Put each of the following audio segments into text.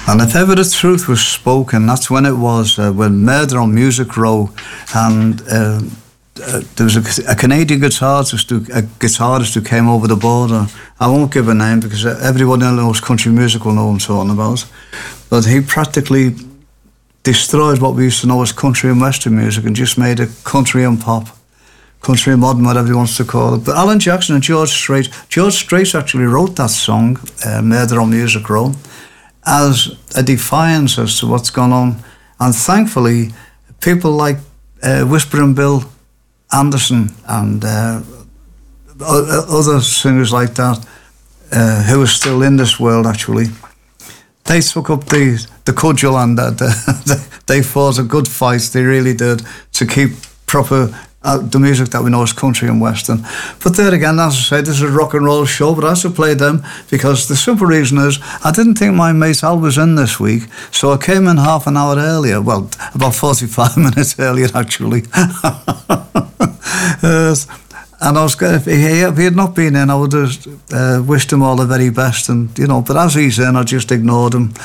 And if ever the truth was spoken, that's when it was, when Murder on Music Row, and there was a Canadian guitarist who came over the border. I won't give a name because everyone who knows country music will know what I'm talking about. But he practically destroyed what we used to know as country and western music and just made it country and pop, country and modern, whatever he wants to call it. But Alan Jackson and George Strait actually wrote that song, Murder on Music Row, as a defiance as to what's gone on. And thankfully, people like Whispering Bill Anderson and other singers like that, who are still in this world actually, they took up the cudgel and they fought a good fight, they really did, to keep proper the music that we know as country and western. But there again, as I said, this is a rock and roll show, but I had to play them because the simple reason is I didn't think my mate Al was in this week, so I came in half an hour earlier, well, about 45 minutes earlier actually. And I was going, if he had not been in, I would have wished him all the very best, and you know. But as he's in, I just ignored him.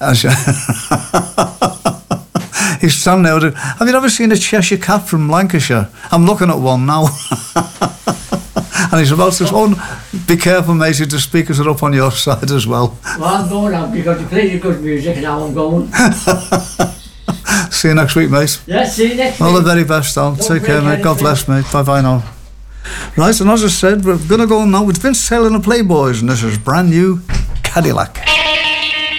He's standing there. Have you ever seen a Cheshire Cat from Lancashire? I'm looking at one now, and he's about to. Oh, be careful, matey. The speakers are up on your side as well. Well, I'm going now because you play the good music, and now I'm going. See you next week, mate. Yeah, see you next week. All the very best, Al. Take care, mate. God bless, mate. Bye now. Right, and as I said, we're going to go on now. We've been selling the Playboys, and this is brand new Cadillac.